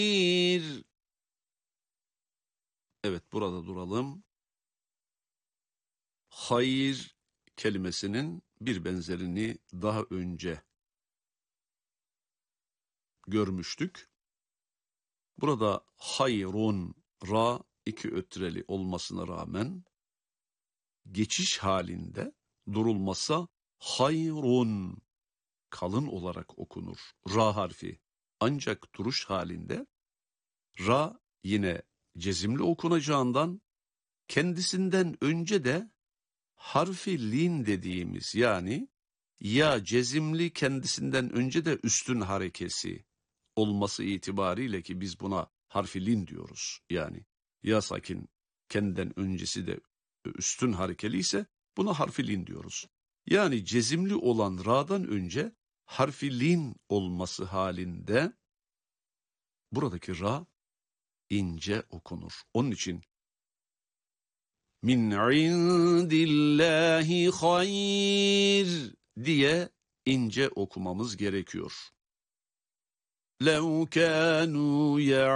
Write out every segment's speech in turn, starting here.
Evet, burada duralım. Hayır kelimesinin bir benzerini daha önce görmüştük. Burada hayrun, ra iki ötreli olmasına rağmen geçiş halinde durulmasa hayrun kalın olarak okunur. Ra harfi. Ancak duruş halinde ra yine cezimli okunacağından kendisinden önce de harfi lin dediğimiz yani ya cezimli kendisinden önce de üstün harekesi olması itibariyle ki biz buna harfi lin diyoruz. Yani ya sakin kendinden öncesi de üstün harekeli ise buna harfi lin diyoruz. Yani cezimli olan ra'dan önce harfi lin olması halinde buradaki ra ince okunur. Onun için min indillahi hayr diye ince okumamız gerekiyor. لَوْ كَانُوا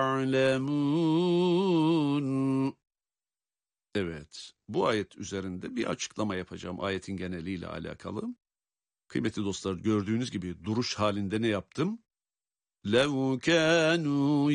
يَعْلَمُونَ. Evet, bu ayet üzerinde bir açıklama yapacağım ayetin geneliyle alakalı. Kıymetli dostlar, gördüğünüz gibi duruş halinde ne yaptım? لَوْ كَانُوا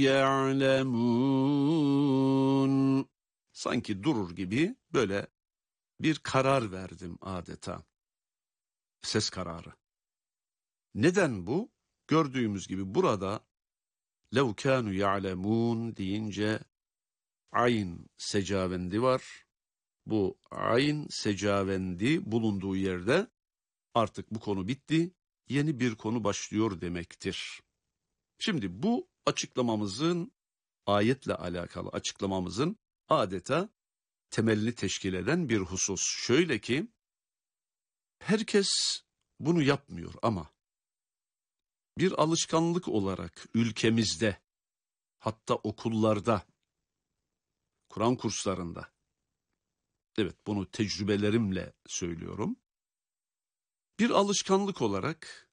يَعْلَمُونَ. Sanki durur gibi böyle bir karar verdim adeta. Ses kararı. Neden bu? Gördüğümüz gibi burada لَوْ كَانُوا يَعْلَمُونَ deyince ayn secavendi var. Bu ayn secavendi bulunduğu yerde artık bu konu bitti, yeni bir konu başlıyor demektir. Şimdi bu açıklamamızın, ayetle alakalı açıklamamızın adeta temelini teşkil eden bir husus. Şöyle ki, herkes bunu yapmıyor ama bir alışkanlık olarak ülkemizde, hatta okullarda, Kur'an kurslarında, evet bunu tecrübelerimle söylüyorum, bir alışkanlık olarak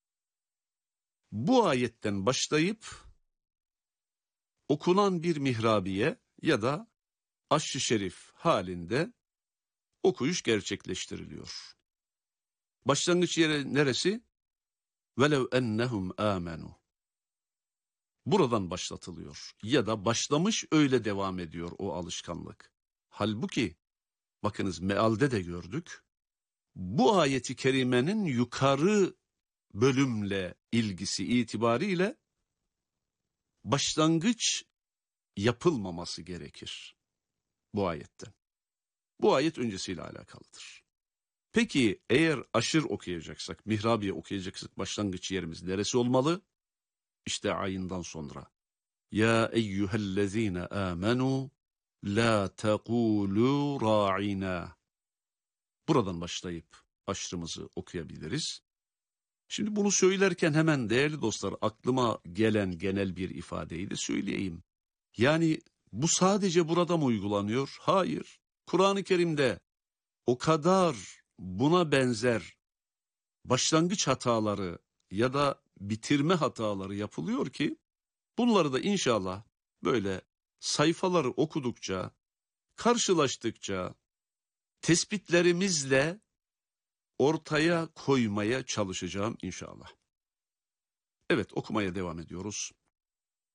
bu ayetten başlayıp okunan bir mihrabiye ya da aşk-ı şerif halinde okuyuş gerçekleştiriliyor. Başlangıç yeri neresi? وَلَوْ اَنَّهُمْ آمَنُوا. Buradan başlatılıyor ya da başlamış öyle devam ediyor o alışkanlık. Halbuki bakınız mealde de gördük. Bu ayeti kerimenin yukarı bölümle ilgisi itibariyle başlangıç yapılmaması gerekir bu ayetten. Bu ayet öncesiyle alakalıdır. Peki eğer aşır okuyacaksak, mihrabiye okuyacaksak başlangıç yerimiz neresi olmalı? İşte ayından sonra. Ya eyyühellezine amenu la tekulu ra'ina. Buradan başlayıp aşrımızı okuyabiliriz. Şimdi bunu söylerken hemen değerli dostlar aklıma gelen genel bir ifadeyi de söyleyeyim. Yani bu sadece burada mı uygulanıyor? Hayır. Kur'an-ı Kerim'de o kadar buna benzer başlangıç hataları ya da bitirme hataları yapılıyor ki bunları da inşallah böyle sayfaları okudukça, karşılaştıkça tespitlerimizle ortaya koymaya çalışacağım inşallah. Evet, okumaya devam ediyoruz.